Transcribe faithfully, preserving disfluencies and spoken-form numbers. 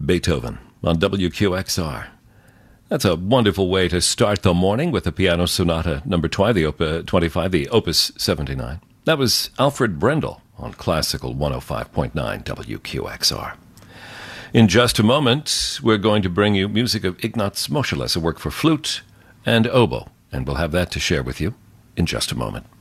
Beethoven on W Q X R. That's a wonderful way to start the morning with the Piano Sonata number twenty, the op- twenty-five, the Opus seventy-nine. That was Alfred Brendel on Classical one oh five point nine W Q X R. In just a moment, we're going to bring you music of Ignaz Moscheles, a work for flute and oboe, and we'll have that to share with you in just a moment.